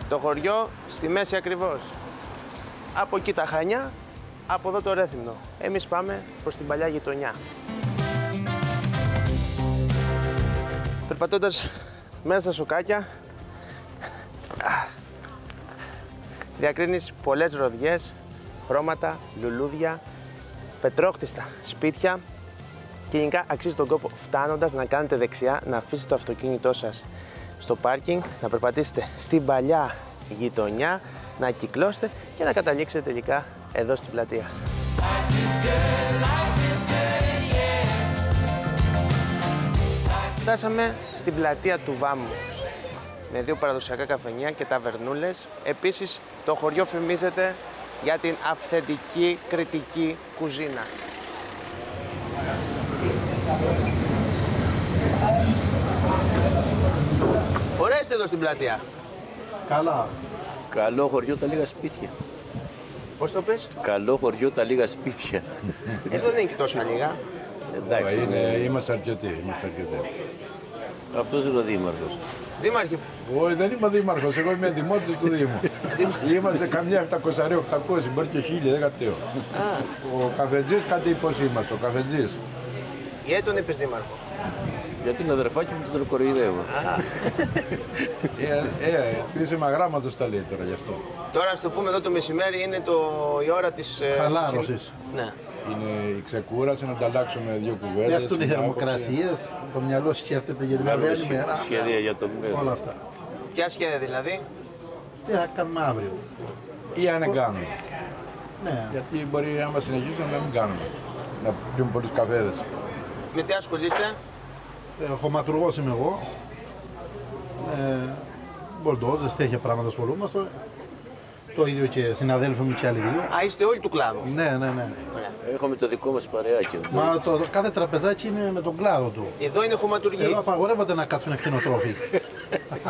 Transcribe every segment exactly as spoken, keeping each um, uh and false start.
Το χωριό στη μέση ακριβώς. Από εκεί τα Χανιά, από εδώ το Ρέθυμνο. Εμείς πάμε προς την παλιά γειτονιά. Περπατώντας μέσα στα σοκάκια, διακρίνεις πολλές ροδιές, χρώματα, λουλούδια, πετρόχτιστα σπίτια και γενικά αξίζει τον κόπο φτάνοντας να κάνετε δεξιά, να αφήσετε το αυτοκίνητό σας στο πάρκινγκ, να περπατήσετε στην παλιά γειτονιά, να κυκλώσετε και να καταλήξετε τελικά εδώ στην πλατεία. Φτάσαμε στην πλατεία του Βάμου με δύο παραδοσιακά καφενεία και ταβερνούλες. Επίσης το χωριό φημίζεται για την αυθεντική κρητική κουζίνα. Ωραία είστε εδώ στην πλατεία. Καλά. Καλό χωριό, τα λίγα σπίτια. Πώς το πες? Καλό χωριό, τα λίγα σπίτια. Εδώ δεν είναι και τόσο λίγα. Εντάξει. Είναι, είμαστε αρκετοί, είμαστε αρκετοί. Αυτός είναι ο δήμαρχος. Δήμαρχε. Όχι, δεν είμαι δήμαρχος, εγώ είμαι δημότης του Δήμου. Είμαστε καμιά επτακόσια οκτακόσια, μπορεί και χίλια, δεν κατέω. Ο καφετζής κάτι πώς είμαστε, ο καφετζής. Γιατί τον είπες δήμαρχο? Γιατί είναι αδερφάκι μου και τον κοροϊδεύω. Ε, ε, επίσημα γράμματος τα λέει τώρα γι' αυτό. Τώρα, ας το πούμε, εδώ το μεσημέρι είναι το, η ώρα της... ε, Χαλάρωσης. Ναι. Είναι η ξεκούραση, να ανταλλάξουμε δύο κουβέντες. Πέφτουν οι θερμοκρασίες, το μυαλό σκέφτεται για την αυριανή μέρα. Σχέδια για το μέλλον. Όλα αυτά. Ποια σχέδια δηλαδή? Τι θα κάνουμε αύριο. Ή αν δεν κάνουμε. Ναι. Γιατί μπορεί άμα συνεχίσουμε να μην κάνουμε. Να πιούμε πολλούς καφέδες. Με τι ασχολείστε? Ε, χωματουργός είμαι εγώ. Ε, Μπορντόζες, τέτοια πράγματα ασχολούμαστε. Το ίδιο και συναδέλφοι μου και άλλοι δύο. Α, είστε όλοι του κλάδου. Ναι, ναι, ναι. Ωραία. Έχουμε το δικό μας παρεάκι. Μα το, κάθε τραπεζάκι είναι με τον κλάδο του. Εδώ είναι χωματουργοί. Εδώ απαγορεύονται να κάτσουν κτηνοτρόφοι. Α,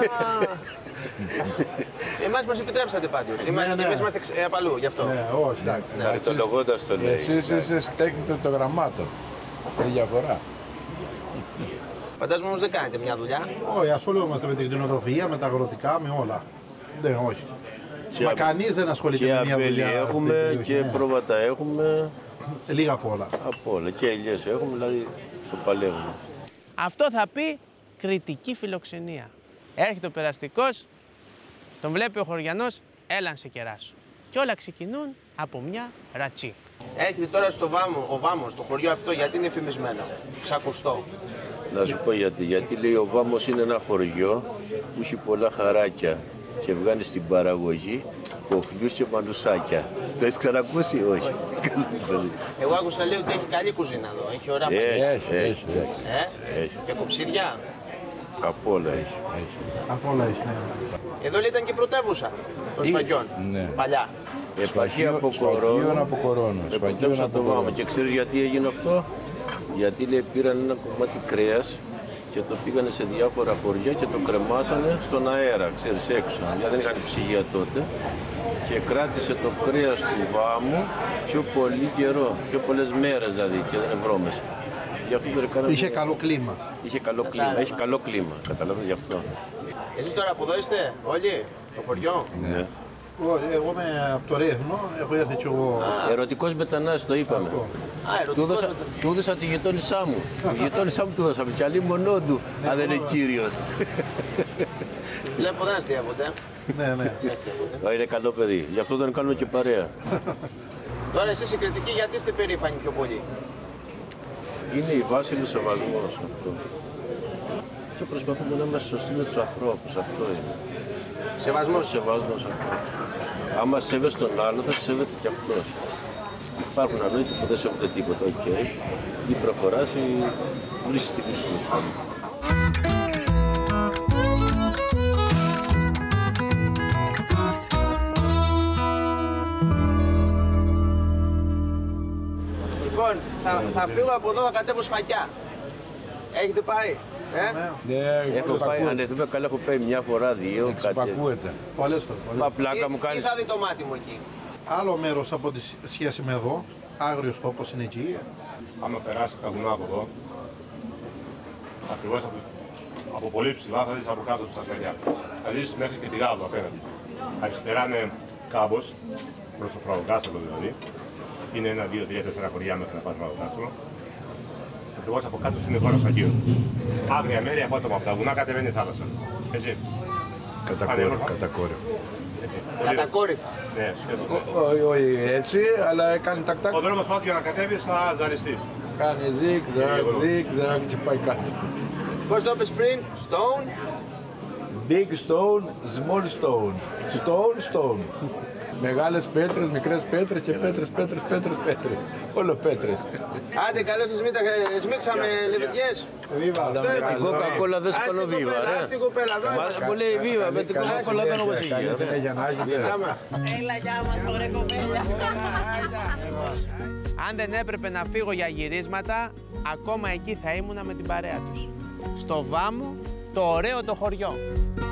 εμάς μας επιτρέψατε πάντως. Είμαστε, ναι. Εμείς είμαστε ξε- απ' αλλού, γι' αυτό. Ναι, όχι, εντάξει. Χαριτολογώντας το λέει. Εσείς είστε στέκνετε το γραμμάτο. Είναι διαφορά. Φαντάζομαι όμως δεν κάνετε μια δουλειά. Όχι, ασχολούμαστε με την κτηνοτροφία, με τα αγροτικά, με όλα. Ναι, όχι. Και Μα απ- κανείς δεν ασχολείται Και με μια αμπέλι δουλειά. στην έχουμε περιοχή, και ναι. πρόβατα έχουμε. Λίγα απ' όλα. Από όλα. Και ελιές έχουμε, δηλαδή το παλεύουμε. Αυτό θα πει κριτική φιλοξενία. Έρχεται ο περαστικός, τον βλέπει ο χωριανός, έλα να σε κεράσω. Και όλα ξεκινούν από μια ρατσί. Έρχεται τώρα στο Βάμο, ο Βάμος, το χωριό αυτό, γιατί είναι φημισμένο. Ξακουστό. Να σου πω γιατί. Γιατί λέει ο Βάμος είναι ένα χωριό που έχει πολλά χαράκια και βγάνει στην παραγωγή κοχλιούς και μανουσάκια. Το έχεις ξανακούσει ή όχι? Εγώ άκουσα λέει ότι έχει καλή κουζίνα εδώ. Έχει ωραία φαγητά. Έχει, Έχει, έχει. έχει. Ε? Έχει. Και κοψίρια. Από όλα έχει. Από όλα έχει. Ναι. Εδώ λέει ήταν και πρωτεύουσα των σφαγιών. Ναι. Παλιά. Επαρχία από Σφαγίων κορώνα. από κορώνα. Σφαγίων Επιτρέψα από το Βάμο. κορώνα. Και ξέρεις γιατί έγινε αυτό? Γιατί λέει πήραν ένα κομμάτι κρέας και το πήγανε σε διάφορα χωριά και το κρεμάσανε στον αέρα, ξέρεις, έξω. Γιατί δεν είχαν ψυγεία τότε. Και κράτησε το κρέας του Βάμου πιο πολύ καιρό, πιο πολλές μέρες δηλαδή και δεν βρώμεσε. Γι' αυτό το έκαναν- Είχε καλό κλίμα. Είχε καλό κλίμα, έχει καλό κλίμα, καταλαβαίνετε γι' αυτό. Εσείς τώρα από εδώ είστε όλοι, το χωριό. Ναι. Εγώ, εγώ είμαι από το Ρέθυμνο, έχω έρθει κι εγώ. Ερωτικός μετανάστης, το είπαμε. Α, Του ερωτικός έδωσα, μετα- του έδωσα τη γειτόνισά μου. Τη γειτόνισά μου του δώσαμε κι αλλή μονό του, αν δεν είναι κύριος. Τους βλέπω δεν αστείευονται. Ναι, ναι. Δεν αστείευονται. Α, είναι καλό παιδί, γι' αυτό τον κάνουμε και παρέα. Τώρα εσείς οι κριτικοί γιατί είστε περήφανοι πιο πολύ? Είναι η βάση του σεβασμός αυτό. Και προσπαθούμε να είμαστε σωστοί με τους ανθρώπους, αυτό είναι. Σεβασμός. Σεβασμός αυτό. Άμα σέβεσαι τον άλλο, θα σε σέβεται και αυτός. Υπάρχουν ανόητοι που δεν σέβονται τίποτα, οκ. Okay. Ή προχωράς ή βρίσκεις τη λύση σου. Λοιπόν, θα, θα φύγω από εδώ, θα κατέβω Σφακιά. Έχετε πάει? Ε? Ναι, Έχω πάει, αν δεν καλά, έχω πάει μια φορά, δύο, κάτι. Εξυπακούεται. Πολλές φορές. πολλές. Μα πλάκα μου Τι, κάνεις. τι θα δει το μάτι μου εκεί? Άλλο μέρος από τη σχέση με εδώ, άγριος τόπος είναι εκεί. Άμα περάσει τα βουνά από εδώ, ακριβώς από, από πολύ ψηλά θα δεις από κάτω στα σφαγιά. Θα δεις μέχρι και τη Γάβδο απέναντι. Αριστερά είναι κάμπος, προς το Φραγκάστελο δηλαδή. Είναι ένα, δύο, τρία, τέσσερα χωριά μέχρι να πας Φραγκάστελο. Ακριβώς από κάτω είναι χώρος Αγίου. Άγρια μέρη, απότομα από τα βουνά κατεβαίνει η θάλασσα. Έτσι. Κατακόρυφα. Κατακόρυφα. Κατακόρυφα. Ναι, σχεδόν. Όχι, όχι έτσι, αλλά κάνει τακ-τακ. Ο δρόμος πάντως για να κατέβεις θα ζαριστείς. Κάνει ζικ-ζακ, ζικ-ζακ και πάει κάτω. Πώς το είπες πριν, stone. Big stone, small stone. Stone, stone. Μεγάλες πέτρες, μικρές πέτρες και πέτρες, πέτρες, πέτρες, πέτρες. Όλο πέτρες. Άντε, καλώς σας σμίξαμε λεβεντιές. Βίβα. Η Coca-Cola δεν σκονό βίβα, ρε. Άστη κοπέλα, εδώ. Μου λέει βίβα, με την Coca-Cola δεν όπως είχε. Έλα, γεια μας, ωραία κοπέλια. Αν δεν έπρεπε να φύγω για γυρίσματα, ακόμα εκεί θα ήμουνα με την παρέα τους. Στο Βάμο, το ωραίο το χωριό.